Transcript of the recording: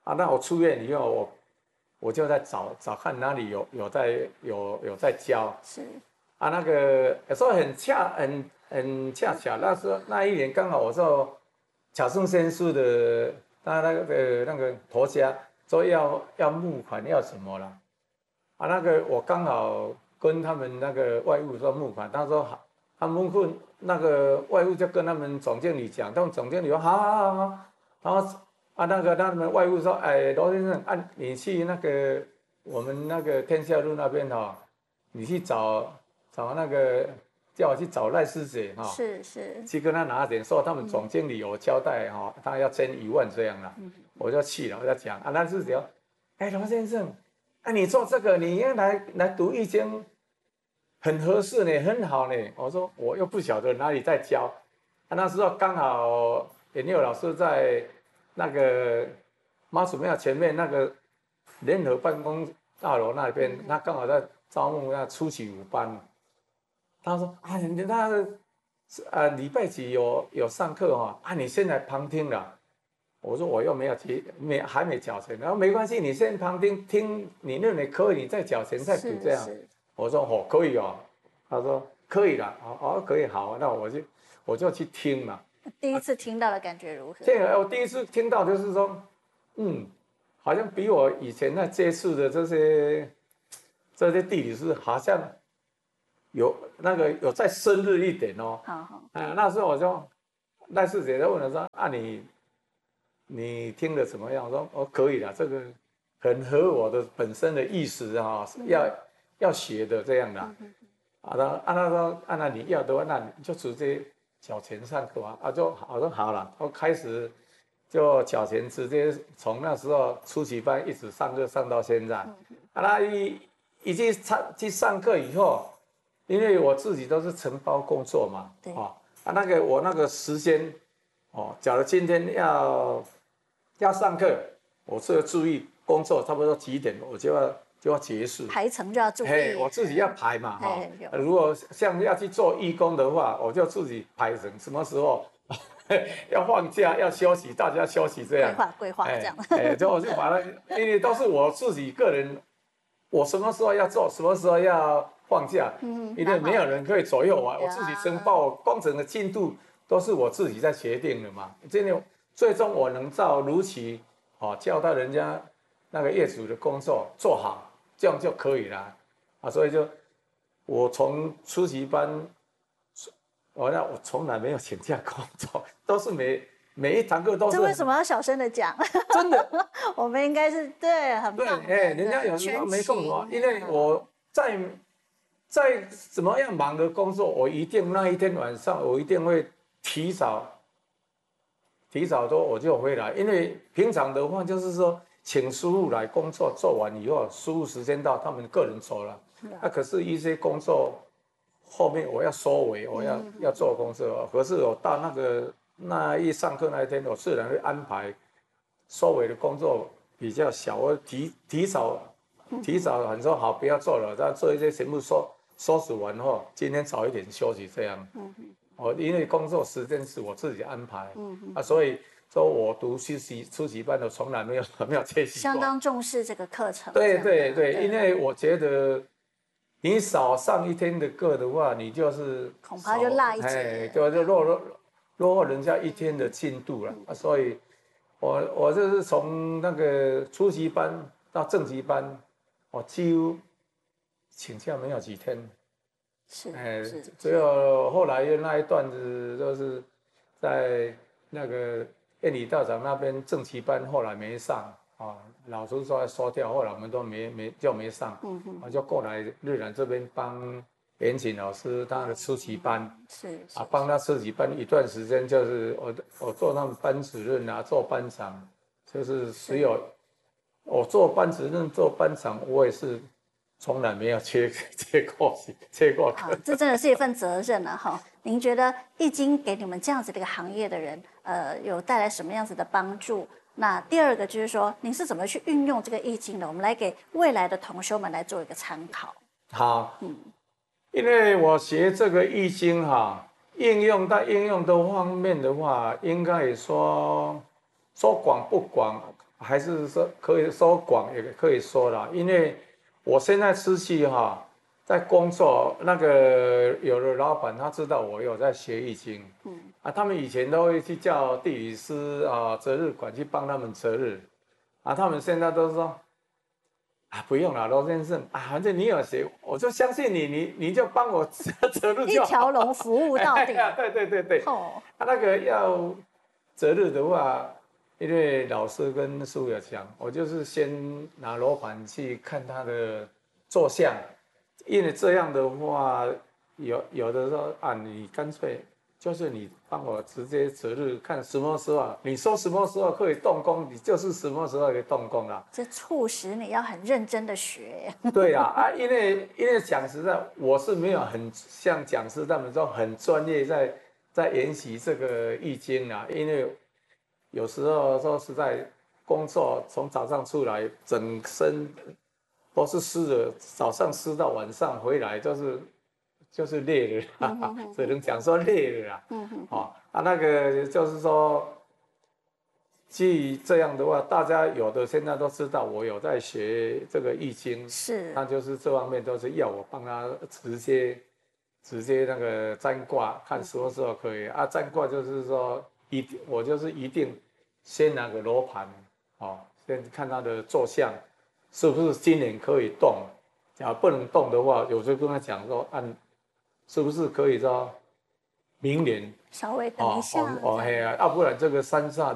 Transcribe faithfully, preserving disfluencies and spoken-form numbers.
啊，那我出院以后，我我就在找找看哪里有有在有有在教。 是。 啊，那个有时候很恰很很恰巧，那时候那一年刚好我做巧胜先生的他那个那个头家说要要募款要什么了。啊，那个我刚好跟他们那个外务说募款，他说好，他募款那个外务就跟他们总经理讲，他们总经理说好好好好，然后啊那个他们外务说，哎罗先生，啊你去那个我们那个天下路那边哈、哦，你去找找那个叫我去找赖师姐哈、哦， 是是， 去跟他拿点，说他们总经理有交代哈、哦，他要捐一万这样啦，嗯、我就去了，我就讲啊赖师姐，哎罗先生。啊，你做这个，你应该来来读易经，很合适呢，很好呢。我说我又不晓得哪里在教，啊，那时候刚好严佑老师在那个妈祖庙前面那个联合办公大楼那边，他刚好在招募那初级五班。他说啊，你那啊礼拜几有有上课哈、哦，啊你先来旁听了。我说我又没有提，没还没缴钱，然后没关系，你先旁听听，你认为可以，你再缴钱再补这样。我说哦可以哦，他说可以了，哦哦可以好，那我就我就去听嘛。 第一次听到的感觉如何？ 这个我第一次听到就是说，嗯，好像比我以前在接触的这些这些地理师好像有那个有再深入一点哦。好好。啊，那时候我就赖师姐就问我说啊你。你听得怎么样？我说哦，可以了，这个很合我的本身的意思啊，要要学的这样的。啊，他按他说按照你要的话，那你就直接缴钱上课啊，啊就好说好了，我开始就缴钱，直接从那时候初级班一直上课上到现在。啊，那一一去上去上课以后，因为我自己都是承包工作嘛，对啊，啊那个我那个时间。哦，假如今天要要上课，我是要注意工作，差不多几点我就要就要结束， 排程就要注意。 嘿，我自己要排嘛哈、哦。如果像要去做义工的话，我就自己排成什么时候要放假要休息，大家休息这样。 规划规划这样。 哎，就我就把它，因为都是我自己个人，我什么时候要做，什么时候要放假，嗯，因为没有人可以左右我，我自己申报工程的进度。都是我自己在决定的嘛，真的，最终我能照如期，哦，交代人家那个业主的工作做好，这样就可以了，啊，所以就我从初级班，我那我从来没有请假工作，都是每每一堂课都是。 这为什么要小声的讲？ 真的， 我们应该是对，很棒。 对，哎，人家有时候没空什么，因为我在在怎么样忙的工作，我一定那一天晚上我一定会。提早，提早多我就回来，因为平常的话就是说，请师傅来工作做完以后，师傅时间到，他们个人走了。啊，可是一些工作后面我要收尾，我要、嗯、要做工作，可是我到那个那一上课那一天，我自然会安排收尾的工作比较小，我提提早提早很说好不要做了，但做一些全部收收拾完后，今天早一点休息这样。嗯哦，因为工作时间是我自己安排，嗯啊，所以说我读初级初级班的从来没有没有缺席过。 相当重视这个课程。 对对对，因为我觉得你少上一天的课的话，你就是恐怕就落一节， 哎，就就落落落后人家一天的进度了、嗯、啊，所以我我就是从那个初级班到正级班，我几乎请假没有几天。 是， 哎，只有后来那一段子都是在那个燕里道长那边正旗班，后来没上啊，老师说要收掉，后来我们都没没就没上，嗯嗯，我就过来日南这边帮严锦老师他的初级班，是啊，帮他初级班一段时间，就是我我做他们班主任啊，做班长，就是只有我做班主任做班长，我也是。从来没有缺缺过缺过课， 这真的是一份责任啊！哈，您觉得易经给你们这样子的一个行业的人，呃，有带来什么样子的帮助？那第二个就是说，您是怎么去运用这个易经的？我们来给未来的同修们来做一个参考。 好，嗯，因为我学这个易经哈，应用在应用的方面的话，应该也说说广不广， 还是说可以说广也可以说啦，因为我现在出去哈，在工作那个有的老板他知道我有在学易经，嗯，啊，他们以前都会去叫地理师啊、择日馆去帮他们择日，啊，他们现在都说。啊，不用了，罗先生啊，反正你有学，我就相信你，你你就帮我择日就好。 一条龙服务到底。 对对对对。 哦。 他、啊、那个要择日的话，因为老师跟师傅有讲，我就是先拿罗盘去看他的坐向，因为这样的话，有有的时候啊，你干脆。就是你帮我直接择日看什么时候，你说什么时候可以动工，你就是什么时候可以动工啦。 这促使你要很认真的学。 对啦，啊，因为因为讲实在，我是没有很像讲师他们说很专业在在研习这个易经啦，因为有时候说实在工作从早上出来，整身都是湿的，早上湿到晚上回来就是。就是累了，哈哈，只能讲说累了啦。嗯哼，哦，啊，那个就是说，基于这样的话，大家有的现在都知道我有在学这个易经， 是， 那就是这方面都是要我帮他直接直接那个占卦，看什么时候可以啊。占卦就是说一定，我就是一定先拿个罗盘，哦，先看他的坐向，是不是今年可以动。假如不能动的话，有时候跟他讲说按。是不是可以说明年稍微等一下？ 哦哦，嘿啊，要不然这个山煞